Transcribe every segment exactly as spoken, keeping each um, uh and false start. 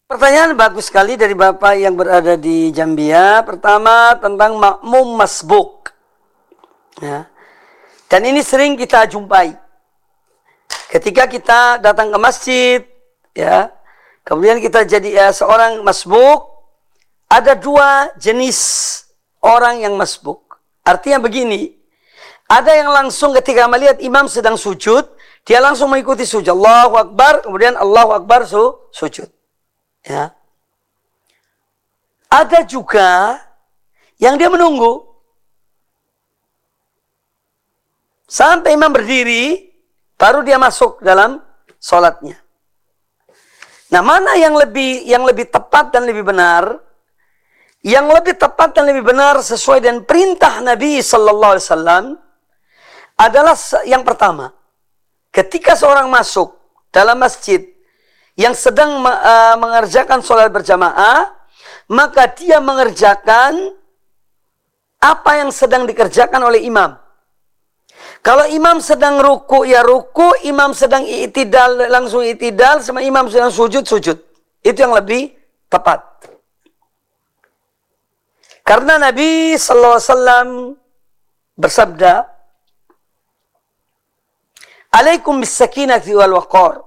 Pertanyaan bagus sekali dari Bapak yang berada di Zambia. Pertama tentang makmum masbuk. Ya. Dan ini sering kita jumpai. Ketika kita datang ke masjid, ya, kemudian kita jadi ya, seorang masbuk, ada dua jenis orang yang masbuk. Artinya begini, ada yang langsung ketika melihat imam sedang sujud, dia langsung mengikuti sujud. Allahu Akbar, kemudian Allahu Akbar su, sujud. Ya. Ada juga yang dia menunggu sampai imam berdiri, baru dia masuk dalam sholatnya. Nah, mana yang lebih yang lebih tepat dan lebih benar? Yang lebih tepat dan lebih benar sesuai dengan perintah Nabi Sallallahu Alaihi Wasallam adalah yang pertama. Ketika seorang masuk dalam masjid yang sedang uh, mengerjakan sholat berjamaah, maka dia mengerjakan apa yang sedang dikerjakan oleh imam. Kalau imam sedang ruku, ya ruku. Imam sedang i'tidal, langsung i'tidal. Sama imam sedang sujud, sujud. Itu yang lebih tepat. Karena Nabi Sallallahu Alaihi Wasallam bersabda, "Alaikum bis sakinati wal waqar.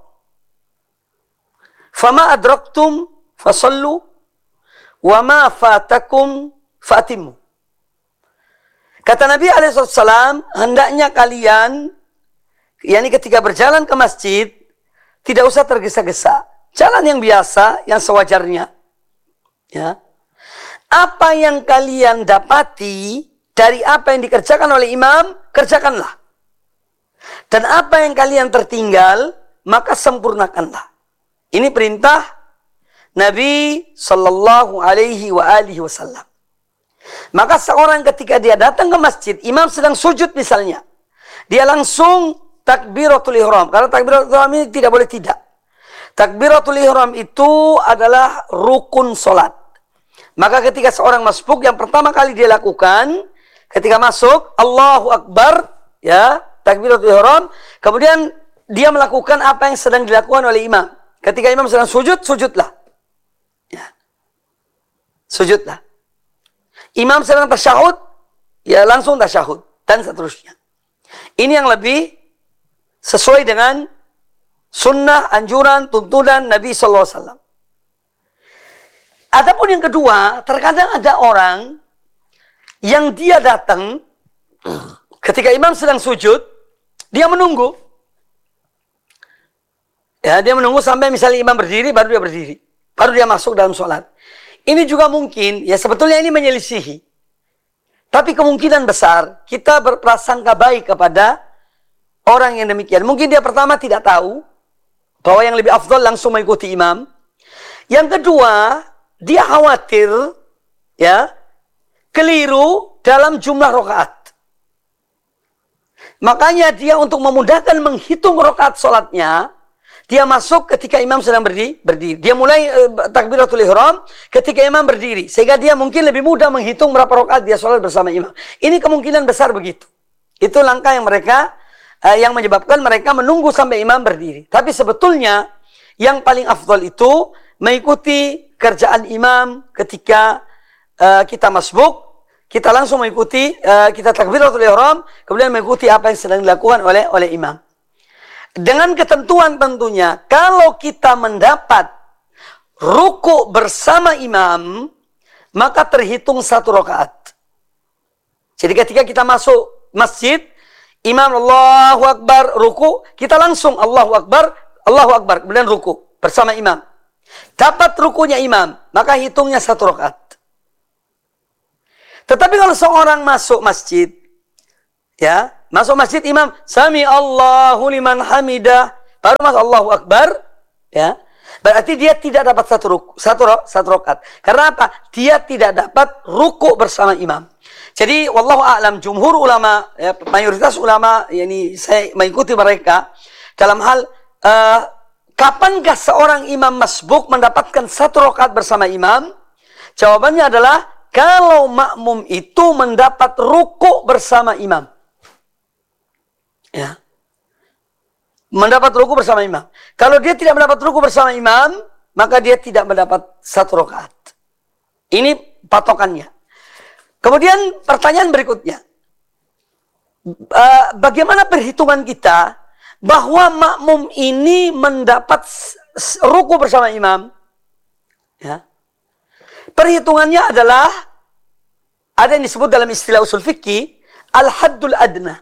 Fama adraktum fasallu, wa ma fatakum fatimu." Kata Nabi alaihi wasallam, hendaknya kalian, yakni ketika berjalan ke masjid, tidak usah tergesa-gesa. Jalan yang biasa, yang sewajarnya. Ya. Apa yang kalian dapati dari apa yang dikerjakan oleh imam, kerjakanlah. Dan apa yang kalian tertinggal, maka sempurnakanlah. Ini perintah Nabi Sallallahu Alaihi wa alihi Wasallam. Maka seorang ketika dia datang ke masjid, imam sedang sujud misalnya, dia langsung takbiratul ihram. Karena takbiratul ihram ini tidak boleh tidak. Takbiratul ihram itu adalah rukun solat. Maka ketika seorang masbuk, yang pertama kali dia lakukan, ketika masuk, Allahu Akbar, ya, takbiratul ihram, kemudian dia melakukan apa yang sedang dilakukan oleh imam. Ketika imam sedang sujud, sujudlah. Ya. Sujudlah. Imam sedang tasyahud, ya langsung tasyahud. Dan seterusnya. Ini yang lebih sesuai dengan sunnah, anjuran, tuntunan Nabi Sallallahu Alaihi Wasallam. Adapun yang kedua, terkadang ada orang yang dia datang ketika imam sedang sujud, dia menunggu. Ya, dia menunggu sampai misalnya imam berdiri, baru dia berdiri. Baru dia masuk dalam sholat. Ini juga mungkin, ya sebetulnya ini menyelisihi. Tapi kemungkinan besar, kita berprasangka baik kepada orang yang demikian. Mungkin dia pertama tidak tahu, bahwa yang lebih afdal langsung mengikuti imam. Yang kedua, dia khawatir, ya, keliru dalam jumlah rakaat. Makanya dia untuk memudahkan menghitung rakaat sholatnya, dia masuk ketika imam sedang berdiri, berdiri. Dia mulai uh, takbiratul ihram ketika imam berdiri. Sehingga dia mungkin lebih mudah menghitung berapa rakaat dia sholat bersama imam. Ini kemungkinan besar begitu. Itu langkah yang mereka, uh, yang menyebabkan mereka menunggu sampai imam berdiri. Tapi sebetulnya, yang paling afdal itu mengikuti kerjaan imam ketika uh, kita masbuk. Kita langsung mengikuti, uh, kita takbiratul ihram, kemudian mengikuti apa yang sedang dilakukan oleh oleh imam. Dengan ketentuan tentunya, kalau kita mendapat ruku bersama imam, maka terhitung satu rakaat. Jadi ketika kita masuk masjid, imam Allahu Akbar, ruku, kita langsung Allahu Akbar, Allahu Akbar, kemudian ruku bersama imam. Dapat rukunya imam, maka hitungnya satu rakaat. Tetapi kalau seorang masuk masjid, ya, masuk masjid imam sami Allahu liman hamidah, baru masuk Allahu Akbar, ya, berarti dia tidak dapat satu ruku, satu satu rakaat. Karena apa? Dia tidak dapat ruku bersama imam. Jadi wallahu a'lam, jumhur ulama, ya, mayoritas ulama, yakni saya mengikuti mereka dalam hal uh, kapankah seorang imam masbuk mendapatkan satu rakaat bersama imam? Jawabannya adalah kalau makmum itu mendapat ruku bersama imam. Ya. Mendapat ruku bersama imam. Kalau dia tidak mendapat ruku bersama imam, maka dia tidak mendapat satu rakaat. Ini patokannya. Kemudian pertanyaan berikutnya. Bagaimana perhitungan kita bahwa makmum ini mendapat ruku bersama imam? Ya. Perhitungannya adalah ada yang disebut dalam istilah usul fikih al-haddul adna.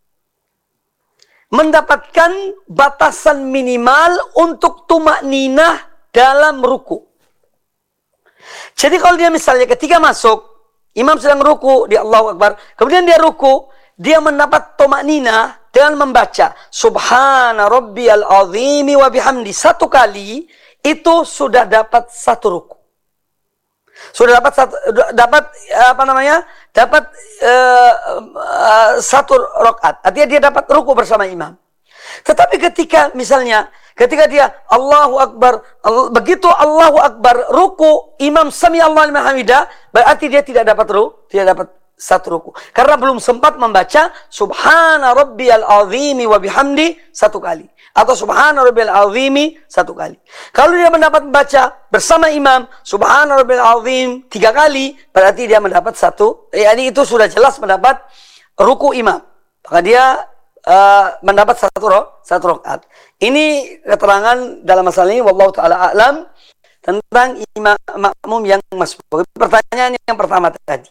Mendapatkan batasan minimal untuk tumakninah dalam ruku. Jadi kalau dia misalnya ketika masuk, imam sedang ruku, dia Allahu Akbar, kemudian dia ruku, dia mendapat tumakninah dengan membaca Subhana rabbiyal azimi wa bihamdi satu kali, itu sudah dapat satu ruku. Sudah dapat satu, dapat apa namanya? Dapat uh, uh, satu rakaat. Artinya dia dapat ruku bersama imam. Tetapi ketika misalnya ketika dia Allahu Akbar, Allah, begitu Allahu Akbar ruku, imam sami Allahu liman hamidah, berarti dia tidak dapat ruku, tidak dapat satu ruku. Karena belum sempat membaca Subhana rabbiyal azimi wa bihamdi satu kali. Atau Subhana rabbiyal azimi satu kali. Kalau dia mendapat membaca bersama imam Subhana rabbiyal azim tiga kali, berarti dia mendapat satu. Yani itu sudah jelas mendapat ruku imam. Maka dia uh, mendapat satu roh, satu rakaat. Ini keterangan dalam masalah ini. Wallahu ta'ala a'lam tentang imam makmum yang masbuk. Pertanyaan yang pertama tadi.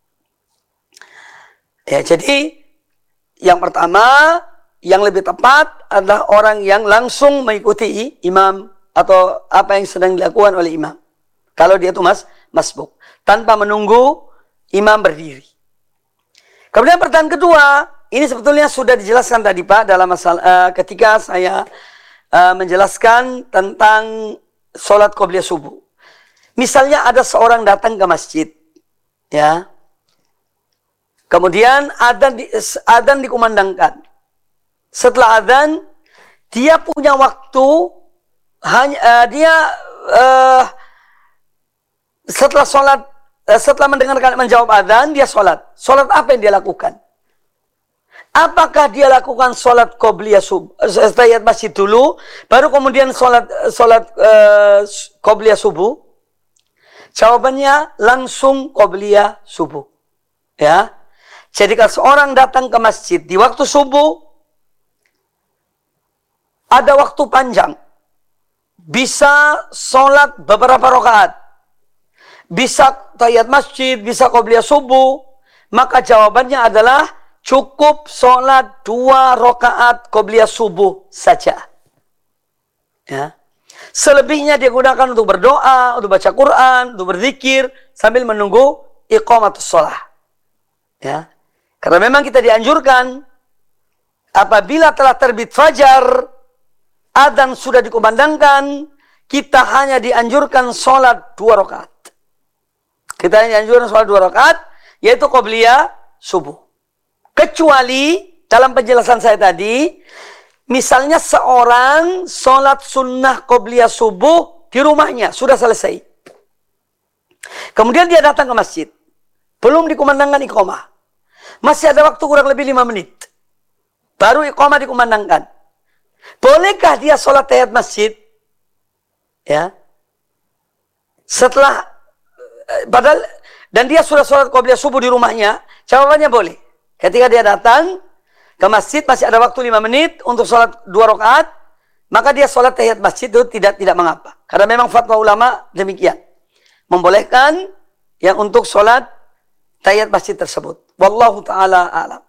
Ya, jadi yang pertama, yang lebih tepat adalah orang yang langsung mengikuti imam atau apa yang sedang dilakukan oleh imam. Kalau dia itu mas, masbuk. Tanpa menunggu imam berdiri. Kemudian pertanyaan kedua, ini sebetulnya sudah dijelaskan tadi Pak dalam masalah uh, ketika saya uh, menjelaskan tentang sholat qobliyah subuh. Misalnya ada seorang datang ke masjid. Ya. Kemudian adzan di, adzan dikumandangkan. Setelah adzan, dia punya waktu hanya uh, dia uh, setelah sholat, uh, setelah mendengarkan menjawab adzan, dia sholat. Sholat apa yang dia lakukan? Apakah dia lakukan sholat qobliyah subuh, tahiyat masjid dulu, baru kemudian sholat sholat uh, qobliyah subuh? Jawabannya langsung qobliyah subuh. Ya. Jadi kalau seorang datang ke masjid di waktu subuh, ada waktu panjang, bisa sholat beberapa rakaat, bisa tahiyat masjid, bisa qobliyah subuh, maka jawabannya adalah cukup sholat dua rakaat qobliyah subuh saja. Ya. Selebihnya dia gunakan untuk berdoa, untuk baca Quran, untuk berzikir sambil menunggu iqamatus shalah. Ya. Karena memang kita dianjurkan apabila telah terbit fajar, adzan sudah dikumandangkan, kita hanya dianjurkan sholat dua rakaat. Kita hanya dianjurkan sholat dua rakaat, yaitu qobliyah subuh. Kecuali dalam penjelasan saya tadi, misalnya seorang sholat sunnah qobliyah subuh di rumahnya sudah selesai. Kemudian dia datang ke masjid, belum dikumandangkan iqamah. Masih ada waktu kurang lebih lima menit. Baru iqamah dikumandangkan. Bolehkah dia sholat tahiyat masjid? Ya. Setelah, padahal, dan dia sudah sholat qobliyah subuh di rumahnya, jawabannya boleh. Ketika dia datang ke masjid, masih ada waktu lima menit untuk sholat dua rakaat, maka dia sholat tahiyat masjid itu tidak tidak mengapa. Karena memang fatwa ulama demikian. Membolehkan yang untuk sholat tahiyat masjid tersebut. Wallahu ta'ala a'lam.